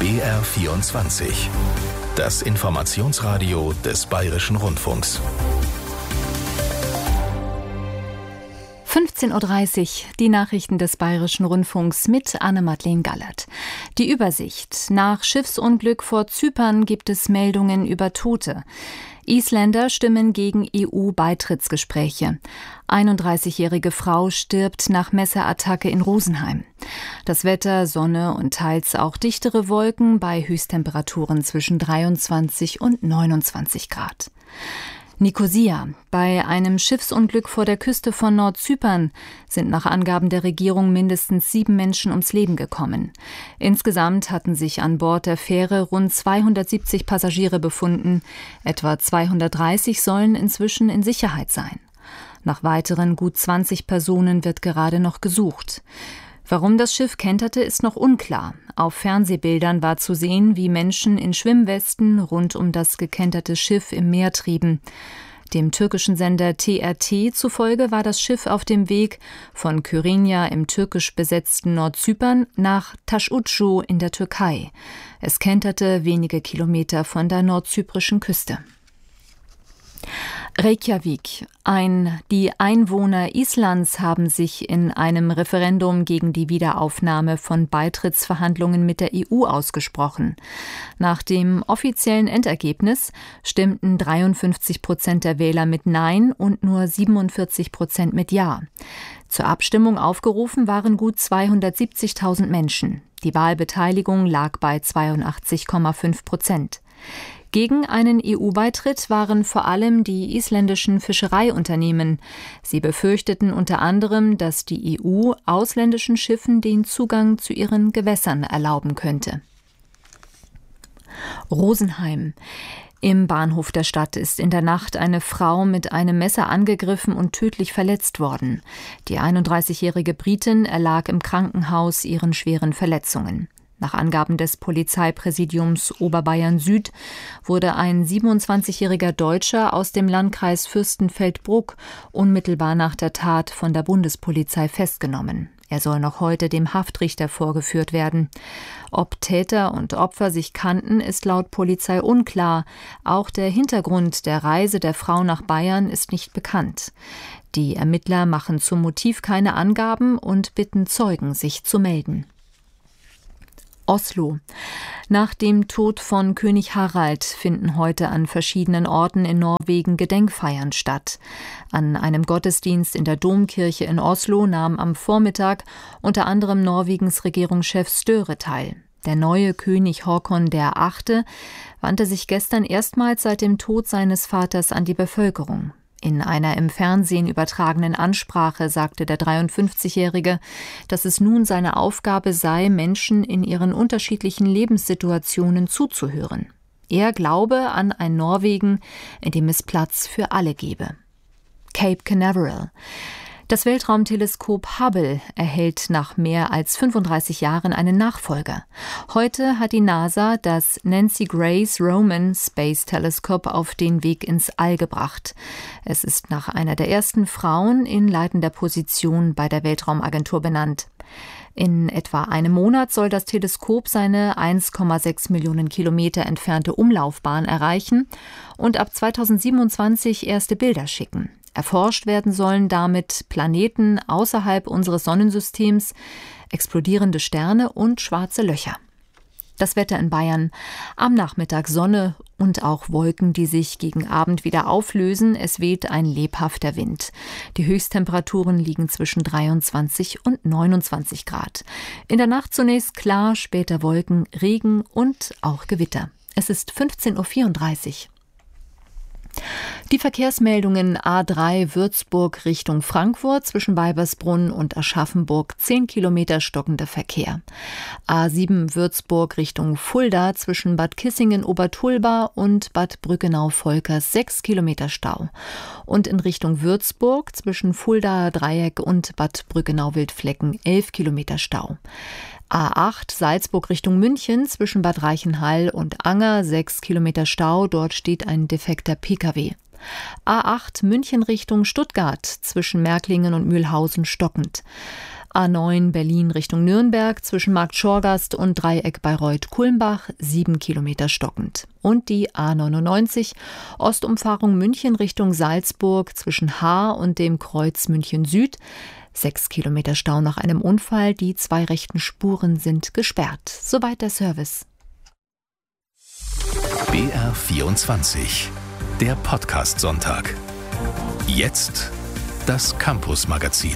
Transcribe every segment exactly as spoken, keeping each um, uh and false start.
B R vierundzwanzig. Das Informationsradio des Bayerischen Rundfunks. fünfzehn Uhr dreißig, die Nachrichten des Bayerischen Rundfunks mit Anne-Madeleine Gallert. Die Übersicht. Nach Schiffsunglück vor Zypern gibt es Meldungen über Tote. Isländer stimmen gegen E U-Beitrittsgespräche. einunddreißigjährige Frau stirbt nach Messerattacke in Rosenheim. Das Wetter, Sonne und teils auch dichtere Wolken bei Höchsttemperaturen zwischen dreiundzwanzig und neunundzwanzig Grad. Nikosia. Bei einem Schiffsunglück vor der Küste von Nordzypern sind nach Angaben der Regierung mindestens sieben Menschen ums Leben gekommen. Insgesamt hatten sich an Bord der Fähre rund zweihundertsiebzig Passagiere befunden. Etwa zweihundertdreißig sollen inzwischen in Sicherheit sein. Nach weiteren gut zwanzig Personen wird gerade noch gesucht. Warum das Schiff kenterte, ist noch unklar. Auf Fernsehbildern war zu sehen, wie Menschen in Schwimmwesten rund um das gekenterte Schiff im Meer trieben. Dem türkischen Sender T R T zufolge war das Schiff auf dem Weg von Kyrenia im türkisch besetzten Nordzypern nach Taşucu in der Türkei. Es kenterte wenige Kilometer von der nordzyprischen Küste. Reykjavik. Ein, die Einwohner Islands haben sich in einem Referendum gegen die Wiederaufnahme von Beitrittsverhandlungen mit der E U ausgesprochen. Nach dem offiziellen Endergebnis stimmten dreiundfünfzig Prozent der Wähler mit Nein und nur siebenundvierzig Prozent mit Ja. Zur Abstimmung aufgerufen waren gut zweihundertsiebzigtausend Menschen. Die Wahlbeteiligung lag bei zweiundachtzig Komma fünf Prozent. Gegen einen E U-Beitritt waren vor allem die isländischen Fischereiunternehmen. Sie befürchteten unter anderem, dass die E U ausländischen Schiffen den Zugang zu ihren Gewässern erlauben könnte. Rosenheim. Im Bahnhof der Stadt ist in der Nacht eine Frau mit einem Messer angegriffen und tödlich verletzt worden. Die einunddreißigjährige Britin erlag im Krankenhaus ihren schweren Verletzungen. Nach Angaben des Polizeipräsidiums Oberbayern Süd wurde ein siebenundzwanzigjähriger Deutscher aus dem Landkreis Fürstenfeldbruck unmittelbar nach der Tat von der Bundespolizei festgenommen. Er soll noch heute dem Haftrichter vorgeführt werden. Ob Täter und Opfer sich kannten, ist laut Polizei unklar. Auch der Hintergrund der Reise der Frau nach Bayern ist nicht bekannt. Die Ermittler machen zum Motiv keine Angaben und bitten Zeugen, sich zu melden. Oslo. Nach dem Tod von König Harald finden heute an verschiedenen Orten in Norwegen Gedenkfeiern statt. An einem Gottesdienst in der Domkirche in Oslo nahm am Vormittag unter anderem Norwegens Regierungschef Støre teil. Der neue König Håkon der Achte wandte sich gestern erstmals seit dem Tod seines Vaters an die Bevölkerung. In einer im Fernsehen übertragenen Ansprache sagte der dreiundfünfzigjährige, dass es nun seine Aufgabe sei, Menschen in ihren unterschiedlichen Lebenssituationen zuzuhören. Er glaube an ein Norwegen, in dem es Platz für alle gebe. Cape Canaveral. Das Weltraumteleskop Hubble erhält nach mehr als fünfunddreißig Jahren einen Nachfolger. Heute hat die NASA das Nancy Grace Roman Space Telescope auf den Weg ins All gebracht. Es ist nach einer der ersten Frauen in leitender Position bei der Weltraumagentur benannt. In etwa einem Monat soll das Teleskop seine eins Komma sechs Millionen Kilometer entfernte Umlaufbahn erreichen und ab zweitausendsiebenundzwanzig erste Bilder schicken. Erforscht werden sollen damit Planeten außerhalb unseres Sonnensystems, explodierende Sterne und schwarze Löcher. Das Wetter in Bayern. Am Nachmittag Sonne und auch Wolken, die sich gegen Abend wieder auflösen. Es weht ein lebhafter Wind. Die Höchsttemperaturen liegen zwischen dreiundzwanzig und neunundzwanzig Grad. In der Nacht zunächst klar, später Wolken, Regen und auch Gewitter. Es ist fünfzehn Uhr vierunddreißig. Die Verkehrsmeldungen: A drei Würzburg Richtung Frankfurt zwischen Weibersbrunn und Aschaffenburg zehn Kilometer stockender Verkehr. A sieben Würzburg Richtung Fulda zwischen Bad Kissingen-Obertulba und Bad Brückenau-Volkers sechs Kilometer Stau. Und in Richtung Würzburg zwischen Fuldaer Dreieck und Bad Brückenau-Wildflecken elf Kilometer Stau. A acht Salzburg Richtung München zwischen Bad Reichenhall und Anger sechs Kilometer Stau, dort steht ein defekter Pkw. A acht München Richtung Stuttgart zwischen Märklingen und Mühlhausen stockend. A neun Berlin Richtung Nürnberg zwischen Markt Schorgast und Dreieck Bayreuth-Kulmbach sieben Kilometer stockend. Und die A neunundneunzig Ostumfahrung München Richtung Salzburg zwischen Haar und dem Kreuz München Süd. Sechs Kilometer Stau nach einem Unfall, die zwei rechten Spuren sind gesperrt. Soweit der Service. B R vierundzwanzig, der Podcast-Sonntag. Jetzt das Campus-Magazin.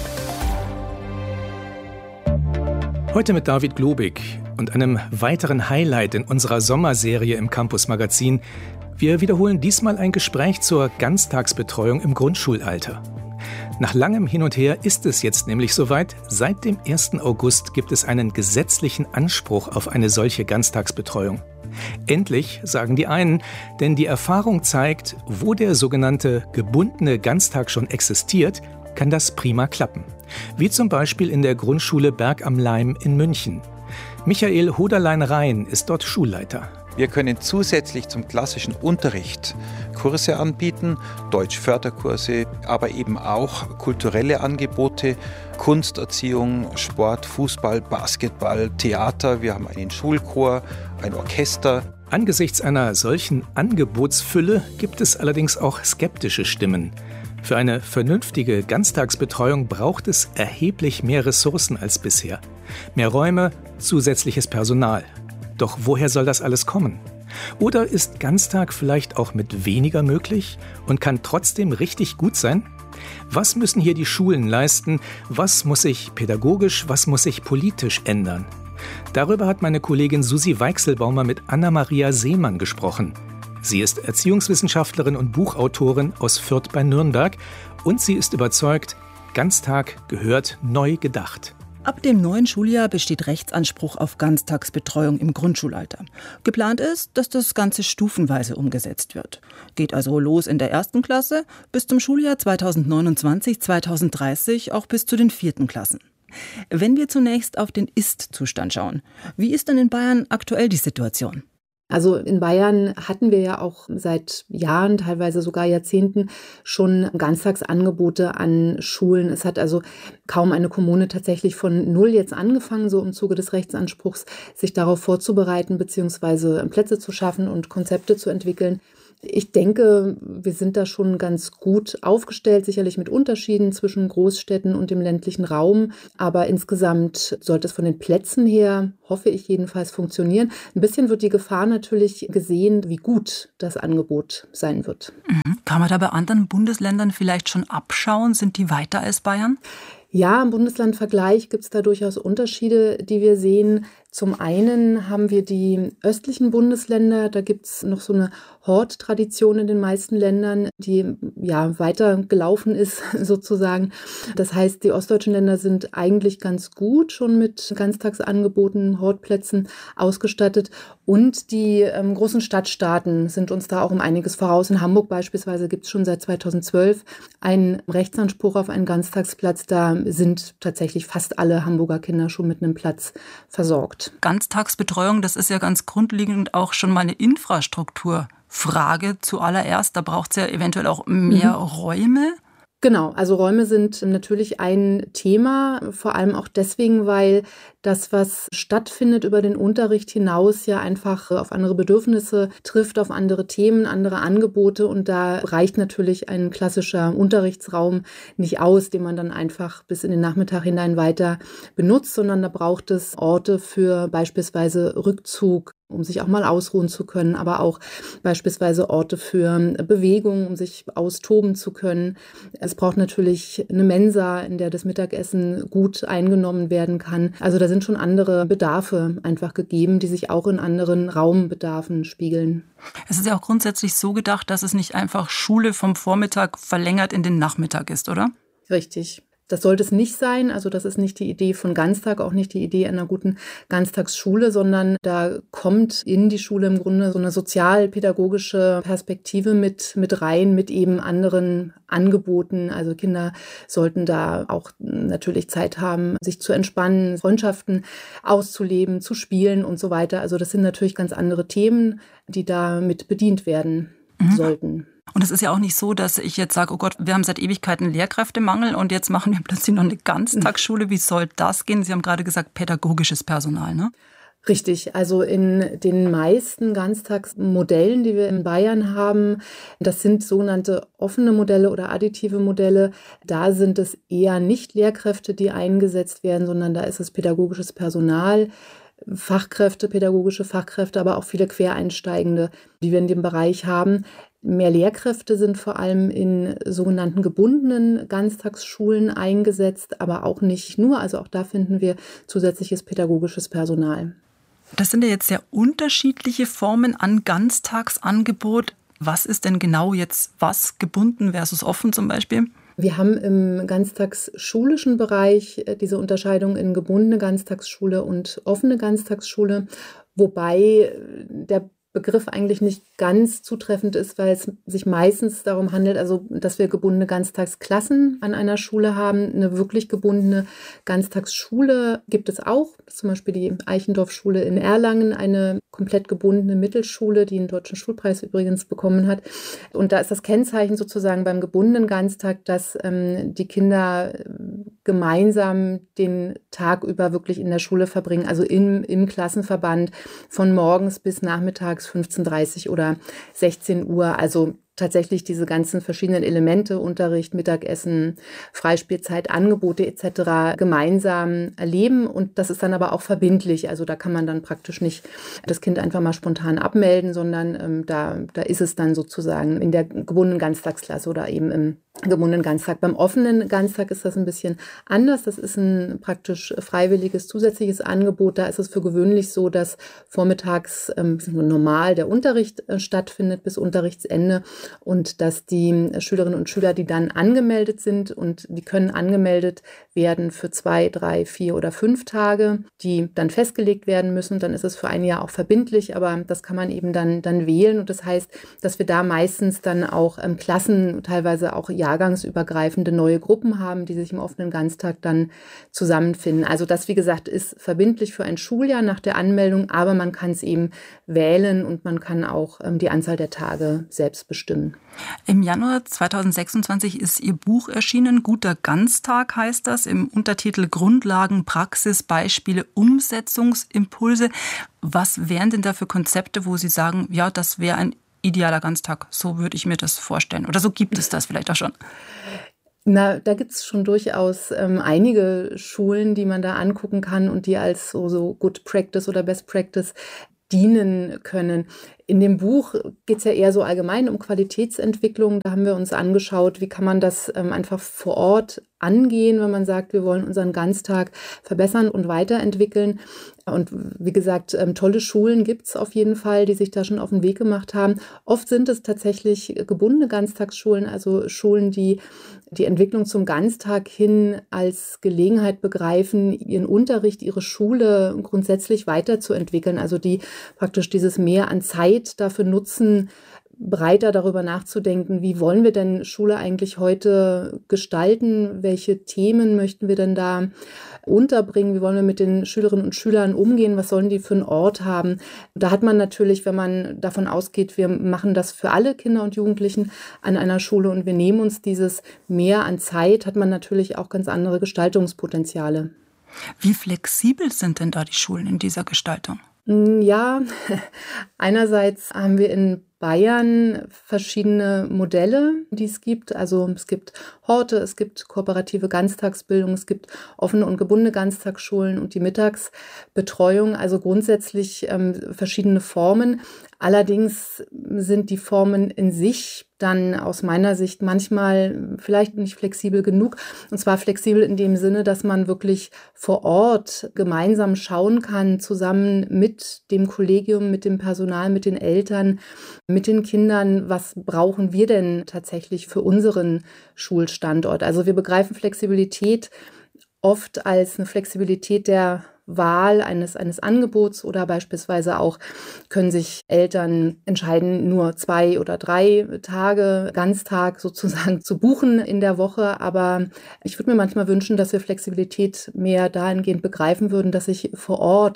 Heute mit David Globig und einem weiteren Highlight in unserer Sommerserie im Campus-Magazin. Wir wiederholen diesmal ein Gespräch zur Ganztagsbetreuung im Grundschulalter. Nach langem Hin und Her ist es jetzt nämlich soweit. Seit dem ersten August gibt es einen gesetzlichen Anspruch auf eine solche Ganztagsbetreuung. Endlich, sagen die einen, denn die Erfahrung zeigt, wo der sogenannte gebundene Ganztag schon existiert, kann das prima klappen. Wie zum Beispiel in der Grundschule Berg am Laim in München. Michael Hoderlein-Rhein ist dort Schulleiter. Wir können zusätzlich zum klassischen Unterricht Kurse anbieten, Deutsch-Förderkurse, aber eben auch kulturelle Angebote, Kunsterziehung, Sport, Fußball, Basketball, Theater. Wir haben einen Schulchor, ein Orchester. Angesichts einer solchen Angebotsfülle gibt es allerdings auch skeptische Stimmen. Für eine vernünftige Ganztagsbetreuung braucht es erheblich mehr Ressourcen als bisher. Mehr Räume, zusätzliches Personal. Doch woher soll das alles kommen? Oder ist Ganztag vielleicht auch mit weniger möglich und kann trotzdem richtig gut sein? Was müssen hier die Schulen leisten? Was muss sich pädagogisch, was muss sich politisch ändern? Darüber hat meine Kollegin Susi Weichselbaumer mit Anna-Maria Seemann gesprochen. Sie ist Erziehungswissenschaftlerin und Buchautorin aus Fürth bei Nürnberg und sie ist überzeugt, Ganztag gehört neu gedacht. Ab dem neuen Schuljahr besteht Rechtsanspruch auf Ganztagsbetreuung im Grundschulalter. Geplant ist, dass das Ganze stufenweise umgesetzt wird. Geht also los in der ersten Klasse, bis zum Schuljahr zweitausendneunundzwanzig zweitausenddreißig auch bis zu den vierten Klassen. Wenn wir zunächst auf den Ist-Zustand schauen, wie ist denn in Bayern aktuell die Situation? Also in Bayern hatten wir ja auch seit Jahren, teilweise sogar Jahrzehnten, schon Ganztagsangebote an Schulen. Es hat also kaum eine Kommune tatsächlich von null jetzt angefangen, so im Zuge des Rechtsanspruchs, sich darauf vorzubereiten bzw. Plätze zu schaffen und Konzepte zu entwickeln. Ich denke, wir sind da schon ganz gut aufgestellt, sicherlich mit Unterschieden zwischen Großstädten und dem ländlichen Raum. Aber insgesamt sollte es von den Plätzen her, hoffe ich jedenfalls, funktionieren. Ein bisschen wird die Gefahr natürlich gesehen, wie gut das Angebot sein wird. Mhm. Kann man da bei anderen Bundesländern vielleicht schon abschauen? Sind die weiter als Bayern? Ja, im Bundeslandvergleich gibt es da durchaus Unterschiede, die wir sehen. Zum einen haben wir die östlichen Bundesländer, da gibt es noch so eine Horttradition in den meisten Ländern, die ja weiter gelaufen ist sozusagen. Das heißt, die ostdeutschen Länder sind eigentlich ganz gut schon mit Ganztagsangeboten, Hortplätzen ausgestattet. Und die ähm, großen Stadtstaaten sind uns da auch um einiges voraus. In Hamburg beispielsweise gibt es schon seit zweitausendzwölf einen Rechtsanspruch auf einen Ganztagsplatz. Da sind tatsächlich fast alle Hamburger Kinder schon mit einem Platz versorgt. Ganztagsbetreuung, das ist ja ganz grundlegend auch schon mal eine Infrastrukturfrage zuallererst. Da braucht es ja eventuell auch mehr mhm. Räume. Genau, also Räume sind natürlich ein Thema, vor allem auch deswegen, weil das, was stattfindet über den Unterricht hinaus, ja einfach auf andere Bedürfnisse trifft, auf andere Themen, andere Angebote. Und da reicht natürlich ein klassischer Unterrichtsraum nicht aus, den man dann einfach bis in den Nachmittag hinein weiter benutzt, sondern da braucht es Orte für beispielsweise Rückzug, um sich auch mal ausruhen zu können, aber auch beispielsweise Orte für Bewegung, um sich austoben zu können. Es braucht natürlich eine Mensa, in der das Mittagessen gut eingenommen werden kann. Also da sind schon andere Bedarfe einfach gegeben, die sich auch in anderen Raumbedarfen spiegeln. Es ist ja auch grundsätzlich so gedacht, dass es nicht einfach Schule vom Vormittag verlängert in den Nachmittag ist, oder? Richtig. Das sollte es nicht sein. Also das ist nicht die Idee von Ganztag, auch nicht die Idee einer guten Ganztagsschule, sondern da kommt in die Schule im Grunde so eine sozialpädagogische Perspektive mit, mit rein, mit eben anderen Angeboten. Also Kinder sollten da auch natürlich Zeit haben, sich zu entspannen, Freundschaften auszuleben, zu spielen und so weiter. Also das sind natürlich ganz andere Themen, die da mit bedient werden mhm. sollten. Und es ist ja auch nicht so, dass ich jetzt sage, oh Gott, wir haben seit Ewigkeiten Lehrkräftemangel und jetzt machen wir plötzlich noch eine Ganztagsschule. Wie soll das gehen? Sie haben gerade gesagt, pädagogisches Personal, ne? Richtig, also in den meisten Ganztagsmodellen, die wir in Bayern haben, das sind sogenannte offene Modelle oder additive Modelle, da sind es eher nicht Lehrkräfte, die eingesetzt werden, sondern da ist es pädagogisches Personal, Fachkräfte, pädagogische Fachkräfte, aber auch viele Quereinsteigende, die wir in dem Bereich haben. Mehr Lehrkräfte sind vor allem in sogenannten gebundenen Ganztagsschulen eingesetzt, aber auch nicht nur, also auch da finden wir zusätzliches pädagogisches Personal. Das sind ja jetzt sehr unterschiedliche Formen an Ganztagsangebot. Was ist denn genau jetzt was, gebunden versus offen zum Beispiel? Wir haben im ganztagsschulischen Bereich diese Unterscheidung in gebundene Ganztagsschule und offene Ganztagsschule, wobei der Begriff eigentlich nicht ganz zutreffend ist, weil es sich meistens darum handelt, also dass wir gebundene Ganztagsklassen an einer Schule haben. Eine wirklich gebundene Ganztagsschule gibt es auch. Das ist zum Beispiel die Eichendorff-Schule in Erlangen, eine komplett gebundene Mittelschule, die einen deutschen Schulpreis übrigens bekommen hat. Und da ist das Kennzeichen sozusagen beim gebundenen Ganztag, dass ähm, die Kinder gemeinsam den Tag über wirklich in der Schule verbringen, also im, im Klassenverband von morgens bis nachmittags fünfzehn Uhr dreißig oder sechzehn Uhr, also tatsächlich diese ganzen verschiedenen Elemente, Unterricht, Mittagessen, Freispielzeit, Angebote et cetera gemeinsam erleben. Und das ist dann aber auch verbindlich. Also da kann man dann praktisch nicht das Kind einfach mal spontan abmelden, sondern ähm, da, da ist es dann sozusagen in der gebundenen Ganztagsklasse oder eben im gebundenen Ganztag. Beim offenen Ganztag ist das ein bisschen anders. Das ist ein praktisch freiwilliges zusätzliches Angebot. Da ist es für gewöhnlich so, dass vormittags ähm, normal der Unterricht äh, stattfindet bis Unterrichtsende. Und dass die Schülerinnen und Schüler, die dann angemeldet sind, und die können angemeldet werden für zwei, drei, vier oder fünf Tage, die dann festgelegt werden müssen. Dann ist es für ein Jahr auch verbindlich, aber das kann man eben dann, dann wählen. Und das heißt, dass wir da meistens dann auch ähm, Klassen, teilweise auch jahrgangsübergreifende neue Gruppen haben, die sich im offenen Ganztag dann zusammenfinden. Also das, wie gesagt, ist verbindlich für ein Schuljahr nach der Anmeldung, aber man kann es eben wählen und man kann auch ähm, die Anzahl der Tage selbst bestimmen. Im Januar zweitausendsechsundzwanzig ist Ihr Buch erschienen, Guter Ganztag heißt das, im Untertitel Grundlagen, Praxis, Beispiele, Umsetzungsimpulse. Was wären denn da für Konzepte, wo Sie sagen, ja, das wäre ein idealer Ganztag, so würde ich mir das vorstellen? Oder so gibt es das vielleicht auch schon? Na, da gibt es schon durchaus ähm, einige Schulen, die man da angucken kann und die als so, so Good Practice oder Best Practice dienen können. In dem Buch geht es ja eher so allgemein um Qualitätsentwicklung. Da haben wir uns angeschaut, wie kann man das ähm, einfach vor Ort angehen, wenn man sagt, wir wollen unseren Ganztag verbessern und weiterentwickeln. Und wie gesagt, ähm, tolle Schulen gibt es auf jeden Fall, die sich da schon auf den Weg gemacht haben. Oft sind es tatsächlich gebundene Ganztagsschulen, also Schulen, die die Entwicklung zum Ganztag hin als Gelegenheit begreifen, ihren Unterricht, ihre Schule grundsätzlich weiterzuentwickeln. Also die praktisch dieses Mehr an Zeit dafür nutzen, breiter darüber nachzudenken, wie wollen wir denn Schule eigentlich heute gestalten, welche Themen möchten wir denn da unterbringen, wie wollen wir mit den Schülerinnen und Schülern umgehen, was sollen die für einen Ort haben. Da hat man natürlich, wenn man davon ausgeht, wir machen das für alle Kinder und Jugendlichen an einer Schule und wir nehmen uns dieses Mehr an Zeit, hat man natürlich auch ganz andere Gestaltungspotenziale. Wie flexibel sind denn da die Schulen in dieser Gestaltung? Ja, einerseits haben wir in Bayern verschiedene Modelle, die es gibt. Also es gibt Horte, es gibt kooperative Ganztagsbildung, es gibt offene und gebundene Ganztagsschulen und die Mittagsbetreuung. Also grundsätzlich ähm, verschiedene Formen. Allerdings sind die Formen in sich dann aus meiner Sicht manchmal vielleicht nicht flexibel genug. Und zwar flexibel in dem Sinne, dass man wirklich vor Ort gemeinsam schauen kann, zusammen mit dem Kollegium, mit dem Personal, mit den Eltern, mit den Kindern, was brauchen wir denn tatsächlich für unseren Schulstandort. Also wir begreifen Flexibilität oft als eine Flexibilität der Wahl eines, eines Angebots oder beispielsweise auch können sich Eltern entscheiden, nur zwei oder drei Tage, Ganztag sozusagen zu buchen in der Woche. Aber ich würde mir manchmal wünschen, dass wir Flexibilität mehr dahingehend begreifen würden, dass ich vor Ort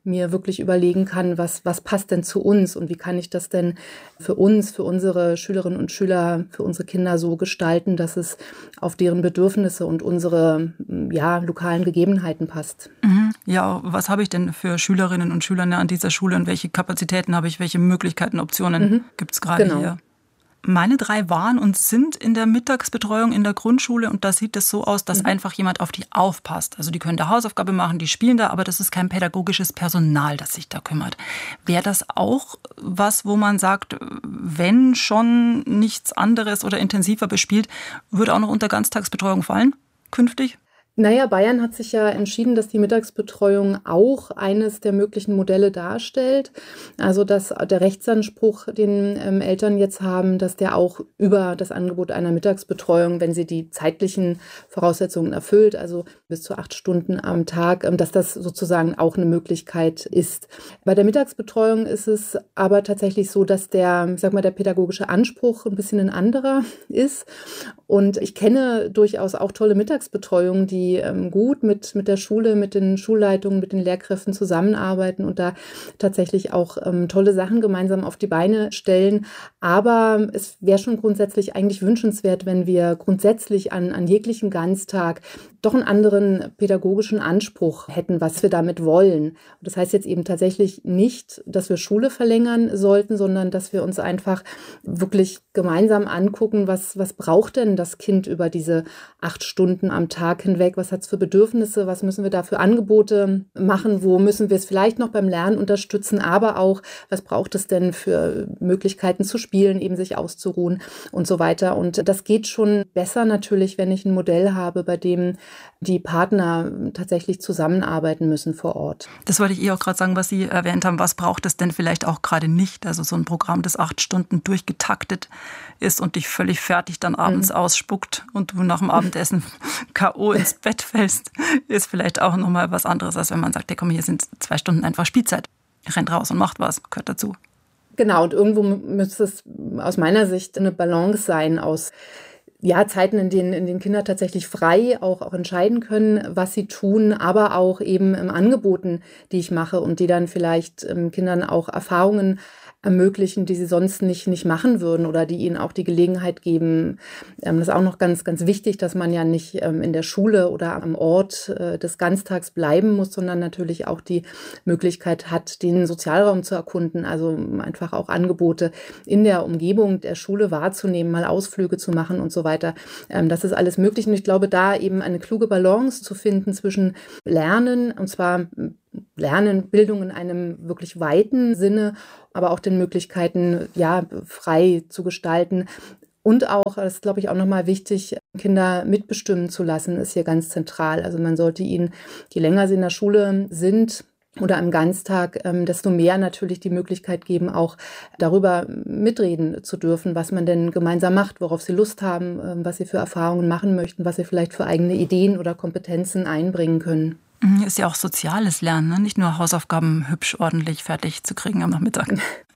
mir wirklich überlegen kann, was, was passt denn zu uns und wie kann ich das denn für uns, für unsere Schülerinnen und Schüler, für unsere Kinder so gestalten, dass es auf deren Bedürfnisse und unsere ja, lokalen Gegebenheiten passt. Ja, was habe ich denn für Schülerinnen und Schüler an dieser Schule und welche Kapazitäten habe ich, welche Möglichkeiten, Optionen mhm. gibt es gerade genau. hier? Meine drei waren und sind in der Mittagsbetreuung in der Grundschule und da sieht es so aus, dass mhm. einfach jemand auf die aufpasst. Also die können da Hausaufgabe machen, die spielen da, aber das ist kein pädagogisches Personal, das sich da kümmert. Wäre das auch was, wo man sagt, wenn schon nichts anderes oder intensiver bespielt, würde auch noch unter Ganztagsbetreuung fallen, künftig? Naja, Bayern hat sich ja entschieden, dass die Mittagsbetreuung auch eines der möglichen Modelle darstellt. Also dass der Rechtsanspruch, den ähm, Eltern jetzt haben, dass der auch über das Angebot einer Mittagsbetreuung, wenn sie die zeitlichen Voraussetzungen erfüllt, also bis zu acht Stunden am Tag, ähm, dass das sozusagen auch eine Möglichkeit ist. Bei der Mittagsbetreuung ist es aber tatsächlich so, dass der, ich sag mal, der pädagogische Anspruch ein bisschen ein anderer ist. Und ich kenne durchaus auch tolle Mittagsbetreuungen, die die ähm, gut mit, mit der Schule, mit den Schulleitungen, mit den Lehrkräften zusammenarbeiten und da tatsächlich auch ähm, tolle Sachen gemeinsam auf die Beine stellen. Aber es wäre schon grundsätzlich eigentlich wünschenswert, wenn wir grundsätzlich an, an jeglichen Ganztag doch einen anderen pädagogischen Anspruch hätten, was wir damit wollen. Und das heißt jetzt eben tatsächlich nicht, dass wir Schule verlängern sollten, sondern dass wir uns einfach wirklich gemeinsam angucken, was, was braucht denn das Kind über diese acht Stunden am Tag hinweg? Was hat es für Bedürfnisse? Was müssen wir da für Angebote machen? Wo müssen wir es vielleicht noch beim Lernen unterstützen? Aber auch, was braucht es denn für Möglichkeiten zu spielen, eben sich auszuruhen und so weiter? Und das geht schon besser natürlich, wenn ich ein Modell habe, bei dem die Partner tatsächlich zusammenarbeiten müssen vor Ort. Das wollte ich eh auch gerade sagen, was Sie erwähnt haben. Was braucht es denn vielleicht auch gerade nicht? Also so ein Programm, das acht Stunden durchgetaktet ist und dich völlig fertig dann abends mhm. ausspuckt und du nach dem Abendessen K O ins Bett fällst, ist vielleicht auch nochmal was anderes, als wenn man sagt, hey, komm, hier sind zwei Stunden einfach Spielzeit. Rennt raus und macht was, gehört dazu. Genau, und irgendwo müsste es aus meiner Sicht eine Balance sein aus ja, Zeiten, in denen, in denen Kinder tatsächlich frei auch, auch entscheiden können, was sie tun, aber auch eben ähm, Angeboten, die ich mache und die dann vielleicht ähm, Kindern auch Erfahrungen ermöglichen, die sie sonst nicht, nicht machen würden oder die ihnen auch die Gelegenheit geben. Ähm, das ist auch noch ganz, ganz wichtig, dass man ja nicht ähm, in der Schule oder am Ort äh, des Ganztags bleiben muss, sondern natürlich auch die Möglichkeit hat, den Sozialraum zu erkunden, also einfach auch Angebote in der Umgebung der Schule wahrzunehmen, mal Ausflüge zu machen und so weiter. Ähm, das ist alles möglich und ich glaube, da eben eine kluge Balance zu finden zwischen Lernen, und zwar Lernen, Bildung in einem wirklich weiten Sinne, aber auch den Möglichkeiten, ja, frei zu gestalten. Und auch, das ist, glaube ich, auch nochmal wichtig, Kinder mitbestimmen zu lassen, ist hier ganz zentral. Also man sollte ihnen, je länger sie in der Schule sind oder am Ganztag, ähm, desto mehr natürlich die Möglichkeit geben, auch darüber mitreden zu dürfen, was man denn gemeinsam macht, worauf sie Lust haben, ähm, was sie für Erfahrungen machen möchten, was sie vielleicht für eigene Ideen oder Kompetenzen einbringen können. Ist ja auch soziales Lernen, ne? Nicht nur Hausaufgaben hübsch ordentlich fertig zu kriegen am Nachmittag.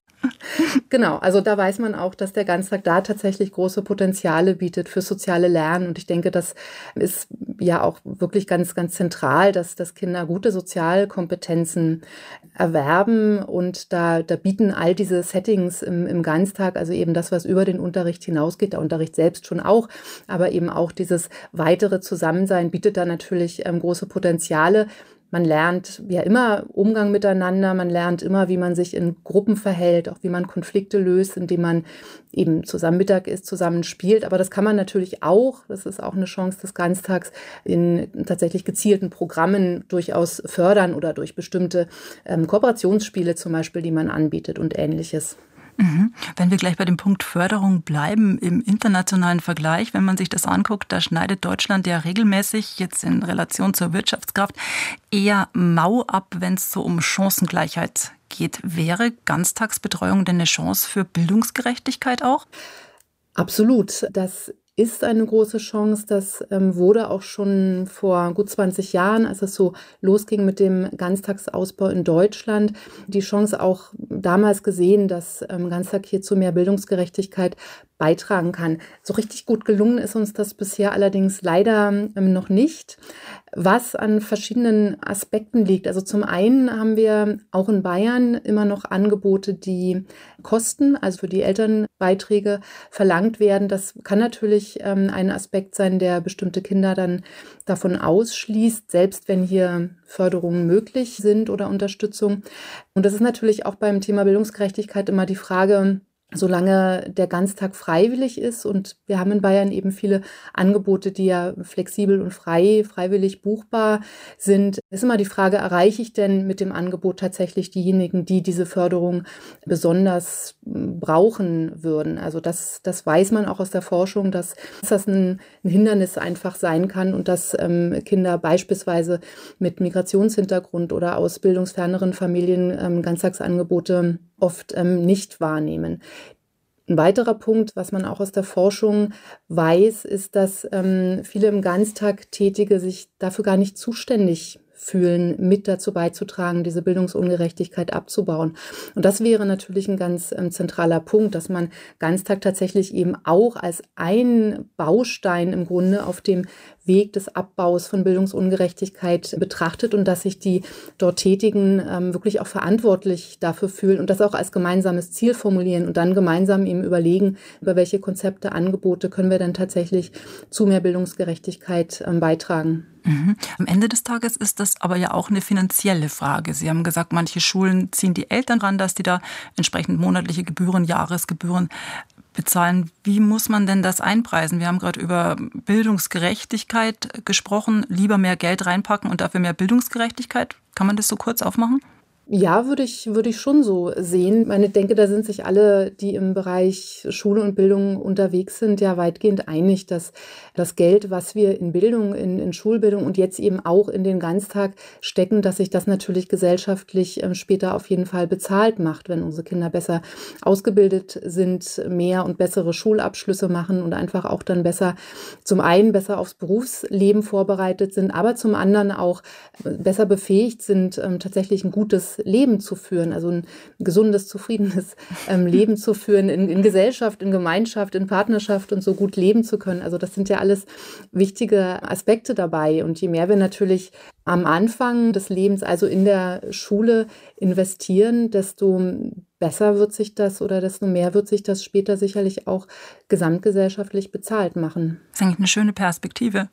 Genau, also da weiß man auch, dass der Ganztag da tatsächlich große Potenziale bietet für soziale Lernen. Und ich denke, das ist ja auch wirklich ganz, ganz zentral, dass, dass Kinder gute Sozialkompetenzen erwerben. Und da, da bieten all diese Settings im, im Ganztag, also eben das, was über den Unterricht hinausgeht, der Unterricht selbst schon auch, aber eben auch dieses weitere Zusammensein bietet da natürlich ähm, große Potenziale. Man lernt ja immer Umgang miteinander, man lernt immer, wie man sich in Gruppen verhält, auch wie man Konflikte löst, indem man eben zusammen Mittag isst, zusammen spielt. Aber das kann man natürlich auch, das ist auch eine Chance des Ganztags, in tatsächlich gezielten Programmen durchaus fördern oder durch bestimmte ähm, Kooperationsspiele zum Beispiel, die man anbietet und Ähnliches. Wenn wir gleich bei dem Punkt Förderung bleiben, im internationalen Vergleich, wenn man sich das anguckt, da schneidet Deutschland ja regelmäßig jetzt in Relation zur Wirtschaftskraft eher mau ab, wenn es so um Chancengleichheit geht. Wäre Ganztagsbetreuung denn eine Chance für Bildungsgerechtigkeit auch? Absolut. Das ist eine große Chance. Das ähm, wurde auch schon vor gut zwanzig Jahren, als es so losging mit dem Ganztagsausbau in Deutschland, die Chance auch damals gesehen, dass ähm, Ganztag hier zu mehr Bildungsgerechtigkeit beitragen kann. So richtig gut gelungen ist uns das bisher allerdings leider ähm, noch nicht, was an verschiedenen Aspekten liegt. Also zum einen haben wir auch in Bayern immer noch Angebote, die Kosten, also für die Elternbeiträge verlangt werden. Das kann natürlich ähm, ein Aspekt sein, der bestimmte Kinder dann davon ausschließt, selbst wenn hier Förderungen möglich sind oder Unterstützung. Und das ist natürlich auch beim Thema Bildungsgerechtigkeit immer die Frage, solange der Ganztag freiwillig ist, und wir haben in Bayern eben viele Angebote, die ja flexibel und frei, freiwillig buchbar sind, ist immer die Frage, erreiche ich denn mit dem Angebot tatsächlich diejenigen, die diese Förderung besonders brauchen würden? Also das, das weiß man auch aus der Forschung, dass das ein, ein Hindernis einfach sein kann und dass ähm, Kinder beispielsweise mit Migrationshintergrund oder aus bildungsferneren Familien ähm, Ganztagsangebote oft ähm, nicht wahrnehmen. Ein weiterer Punkt, was man auch aus der Forschung weiß, ist, dass ähm, viele im Ganztag Tätige sich dafür gar nicht zuständig fühlen, mit dazu beizutragen, diese Bildungsungerechtigkeit abzubauen. Und das wäre natürlich ein ganz ähm, zentraler Punkt, dass man Ganztag tatsächlich eben auch als ein Baustein im Grunde auf dem Weg des Abbaus von Bildungsungerechtigkeit betrachtet und dass sich die dort Tätigen ähm, wirklich auch verantwortlich dafür fühlen und das auch als gemeinsames Ziel formulieren und dann gemeinsam eben überlegen, über welche Konzepte, Angebote können wir dann tatsächlich zu mehr Bildungsgerechtigkeit ähm, beitragen. Mhm. Am Ende des Tages ist das aber ja auch eine finanzielle Frage. Sie haben gesagt, manche Schulen ziehen die Eltern ran, dass die da entsprechend monatliche Gebühren, Jahresgebühren bezahlen. Wie muss man denn das einpreisen? Wir haben gerade über Bildungsgerechtigkeit gesprochen. Lieber mehr Geld reinpacken und dafür mehr Bildungsgerechtigkeit. Kann man das so kurz aufmachen? Ja, würde ich, würde ich schon so sehen. Ich meine, ich denke, da sind sich alle, die im Bereich Schule und Bildung unterwegs sind, ja weitgehend einig, dass das Geld, was wir in Bildung, in, in Schulbildung und jetzt eben auch in den Ganztag stecken, dass sich das natürlich gesellschaftlich äh, später auf jeden Fall bezahlt macht, wenn unsere Kinder besser ausgebildet sind, mehr und bessere Schulabschlüsse machen und einfach auch dann besser, zum einen besser aufs Berufsleben vorbereitet sind, aber zum anderen auch besser befähigt sind, ähm, tatsächlich ein gutes Leben zu führen, also ein gesundes, zufriedenes ähm, Leben zu führen, in, in Gesellschaft, in Gemeinschaft, in Partnerschaft und so gut leben zu können. Also das sind ja alles wichtige Aspekte dabei. Und je mehr wir natürlich am Anfang des Lebens, also in der Schule, investieren, desto besser wird sich das oder desto mehr wird sich das später sicherlich auch gesamtgesellschaftlich bezahlt machen. Das ist eigentlich eine schöne Perspektive.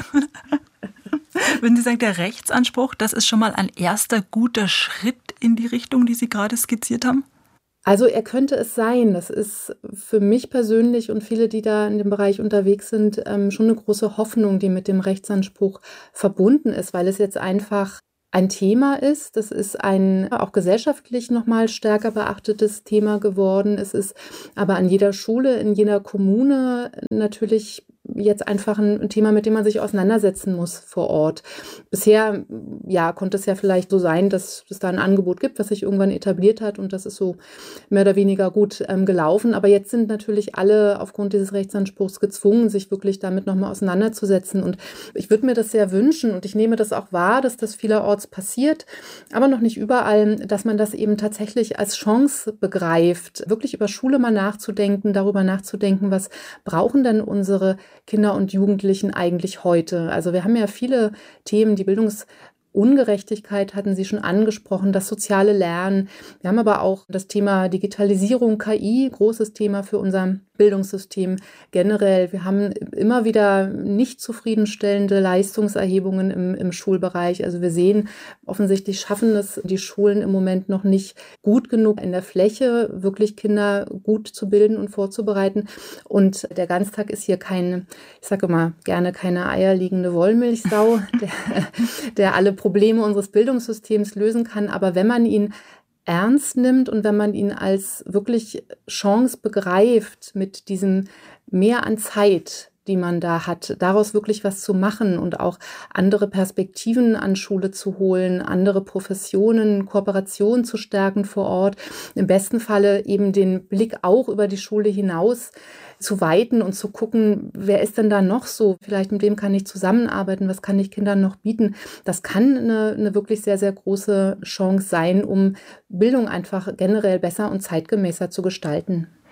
Wenn Sie sagen, der Rechtsanspruch, das ist schon mal ein erster guter Schritt in die Richtung, die Sie gerade skizziert haben? Also er könnte es sein. Das ist für mich persönlich und viele, die da in dem Bereich unterwegs sind, schon eine große Hoffnung, die mit dem Rechtsanspruch verbunden ist, weil es jetzt einfach ein Thema ist. Das ist ein auch gesellschaftlich nochmal stärker beachtetes Thema geworden. Es ist aber an jeder Schule, in jeder Kommune natürlich jetzt einfach ein Thema, mit dem man sich auseinandersetzen muss vor Ort. Bisher ja, konnte es ja vielleicht so sein, dass es da ein Angebot gibt, was sich irgendwann etabliert hat und das ist so mehr oder weniger gut ähm, gelaufen. Aber jetzt sind natürlich alle aufgrund dieses Rechtsanspruchs gezwungen, sich wirklich damit nochmal auseinanderzusetzen. Und ich würde mir das sehr wünschen und ich nehme das auch wahr, dass das vielerorts passiert, aber noch nicht überall, dass man das eben tatsächlich als Chance begreift, wirklich über Schule mal nachzudenken, darüber nachzudenken, was brauchen denn unsere Kinder und Jugendlichen eigentlich heute? Also wir haben ja viele Themen, die Bildungsungerechtigkeit hatten Sie schon angesprochen, das soziale Lernen. Wir haben aber auch das Thema Digitalisierung, K I, großes Thema für unser Bildungssystem generell. Wir haben immer wieder nicht zufriedenstellende Leistungserhebungen im, im Schulbereich. Also wir sehen, offensichtlich schaffen es die Schulen im Moment noch nicht gut genug in der Fläche, wirklich Kinder gut zu bilden und vorzubereiten. Und der Ganztag ist hier kein, ich sage immer gerne, keine eierlegende Wollmilchsau, der, der alle Probleme unseres Bildungssystems lösen kann. Aber wenn man ihn ernst nimmt und wenn man ihn als wirklich Chance begreift, mit diesem Mehr an Zeit, die man da hat, daraus wirklich was zu machen und auch andere Perspektiven an Schule zu holen, andere Professionen, Kooperationen zu stärken vor Ort, im besten Falle eben den Blick auch über die Schule hinaus zu weiten und zu gucken, wer ist denn da noch so? Vielleicht mit wem kann ich zusammenarbeiten? Was kann ich Kindern noch bieten? Das kann eine, eine wirklich sehr, sehr große Chance sein, um Bildung einfach generell besser und zeitgemäßer zu gestalten.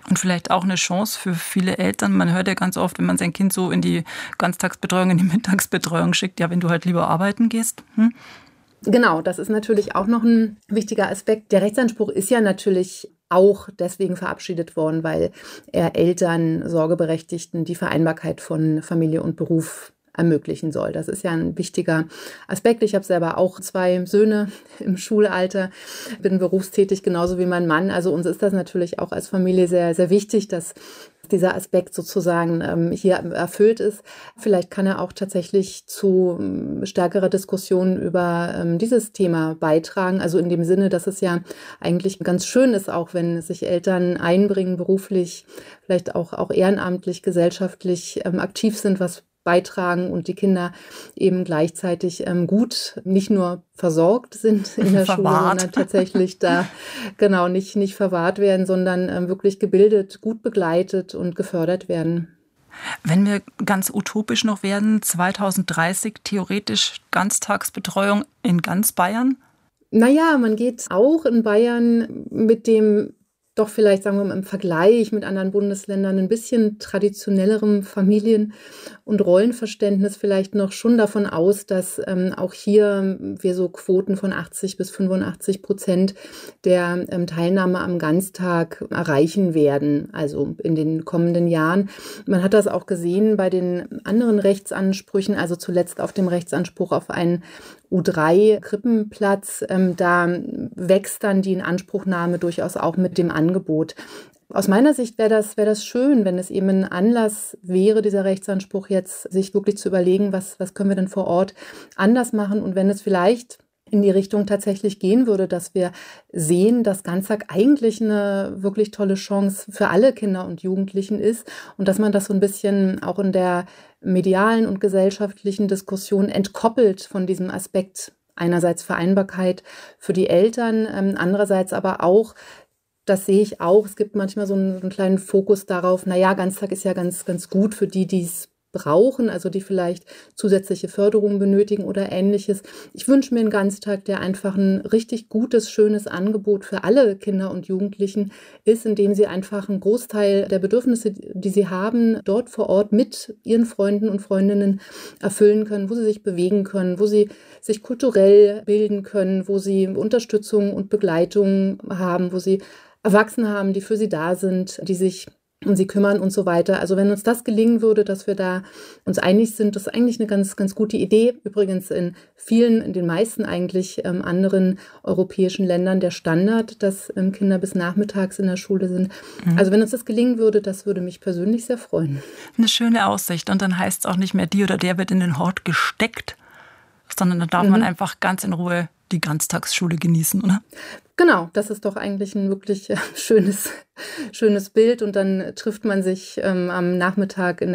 Und vielleicht auch eine Chance für viele Eltern. Man hört ja ganz oft, wenn man sein Kind so in die Ganztagsbetreuung, in die Mittagsbetreuung schickt, ja, wenn du halt lieber arbeiten gehst. Hm? Genau, das ist natürlich auch noch ein wichtiger Aspekt. Der Rechtsanspruch ist ja natürlich auch deswegen verabschiedet worden, weil er Eltern, Sorgeberechtigten die Vereinbarkeit von Familie und Beruf ermöglichen soll. Das ist ja ein wichtiger Aspekt. Ich habe selber auch zwei Söhne im Schulalter, bin berufstätig, genauso wie mein Mann. Also uns ist das natürlich auch als Familie sehr, sehr wichtig, dass dieser Aspekt sozusagen ähm, hier erfüllt ist. Vielleicht kann er auch tatsächlich zu ähm, stärkerer Diskussion über ähm, dieses Thema beitragen. Also in dem Sinne, dass es ja eigentlich ganz schön ist, auch wenn sich Eltern einbringen, beruflich, vielleicht auch, auch ehrenamtlich, gesellschaftlich ähm, aktiv sind, was beitragen und die Kinder eben gleichzeitig ähm, gut nicht nur versorgt sind in der Schule, sondern tatsächlich da genau nicht, nicht verwahrt werden, sondern ähm, wirklich gebildet, gut begleitet und gefördert werden. Wenn wir ganz utopisch noch werden, zweitausenddreißig theoretisch Ganztagsbetreuung in ganz Bayern? Naja, man geht auch in Bayern mit dem doch vielleicht, sagen wir mal, im Vergleich mit anderen Bundesländern ein bisschen traditionellerem Familien- und Rollenverständnis vielleicht noch schon davon aus, dass ähm, auch hier wir so Quoten von achtzig bis fünfundachtzig Prozent der ähm, Teilnahme am Ganztag erreichen werden, also in den kommenden Jahren. Man hat das auch gesehen bei den anderen Rechtsansprüchen, also zuletzt auf dem Rechtsanspruch auf einen U drei Krippenplatz. Ähm, da wächst dann die Inanspruchnahme durchaus auch mit dem Angebot. Aus meiner Sicht wäre das, wäre das schön, wenn es eben ein Anlass wäre, dieser Rechtsanspruch jetzt, sich wirklich zu überlegen, was, was können wir denn vor Ort anders machen und wenn es vielleicht in die Richtung tatsächlich gehen würde, dass wir sehen, dass Ganztag eigentlich eine wirklich tolle Chance für alle Kinder und Jugendlichen ist und dass man das so ein bisschen auch in der medialen und gesellschaftlichen Diskussion entkoppelt von diesem Aspekt einerseits Vereinbarkeit für die Eltern, andererseits aber auch, das sehe ich auch, es gibt manchmal so einen, einen kleinen Fokus darauf, naja, Ganztag ist ja ganz, ganz gut für die, die es brauchen, also die vielleicht zusätzliche Förderung benötigen oder Ähnliches. Ich wünsche mir einen Ganztag, der einfach ein richtig gutes, schönes Angebot für alle Kinder und Jugendlichen ist, indem sie einfach einen Großteil der Bedürfnisse, die sie haben, dort vor Ort mit ihren Freunden und Freundinnen erfüllen können, wo sie sich bewegen können, wo sie sich kulturell bilden können, wo sie Unterstützung und Begleitung haben, wo sie Erwachsene haben, die für sie da sind, die sich um sie kümmern und so weiter. Also wenn uns das gelingen würde, dass wir da uns einig sind, das ist eigentlich eine ganz, ganz gute Idee. Übrigens in vielen, in den meisten eigentlich ähm, anderen europäischen Ländern der Standard, dass ähm, Kinder bis nachmittags in der Schule sind. Mhm. Also wenn uns das gelingen würde, das würde mich persönlich sehr freuen. Eine schöne Aussicht. Und dann heißt es auch nicht mehr, die oder der wird in den Hort gesteckt, sondern dann darf mhm. man einfach ganz in Ruhe die Ganztagsschule genießen, oder? Genau, das ist doch eigentlich ein wirklich äh, schönes, schönes Bild. Und dann trifft man sich ähm, am Nachmittag in der